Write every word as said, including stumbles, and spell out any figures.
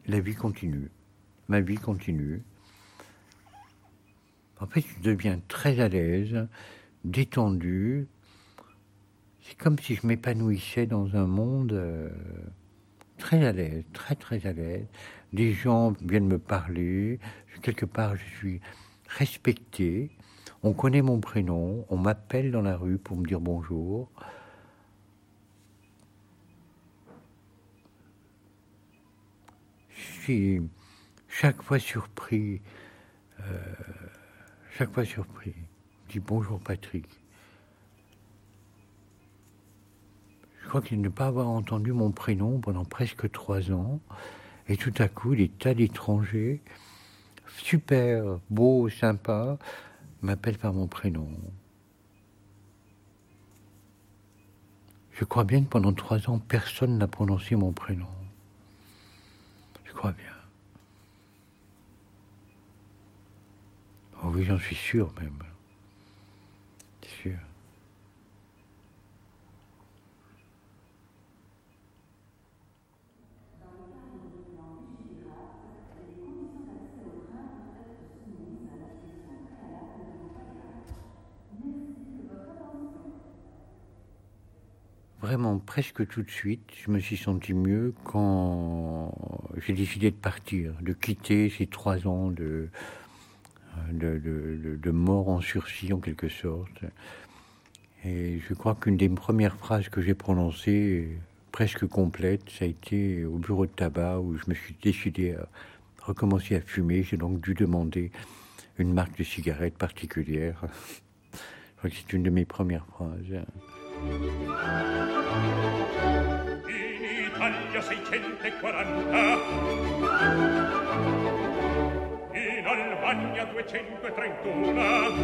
la vie continue. Ma vie continue. En fait, je deviens très à l'aise, détendu. C'est comme si je m'épanouissais dans un monde euh, très à l'aise, très très à l'aise. Des gens viennent me parler. Quelque part, je suis respecté. On connaît mon prénom. On m'appelle dans la rue pour me dire bonjour. Je suis chaque fois surpris. Euh, chaque fois surpris. Je dis bonjour Patrick. Je crois qu'il ne pas avoir entendu mon prénom pendant presque trois ans. Et tout à coup, des tas d'étrangers, super, beaux, sympas, m'appellent par mon prénom. Je crois bien que pendant trois ans, personne n'a prononcé mon prénom. Je crois bien. Oh oui, j'en suis sûr même. Sûr. Vraiment, presque tout de suite, je me suis senti mieux quand j'ai décidé de partir, de quitter ces trois ans de, de, de, de mort en sursis, en quelque sorte. Et je crois qu'une des premières phrases que j'ai prononcées, presque complète, ça a été au bureau de tabac où je me suis décidé à recommencer à fumer. J'ai donc dû demander une marque de cigarette particulière. Je crois que c'est une de mes premières phrases. In Italia seicentoquaranta, in Albania duecentotrentuno.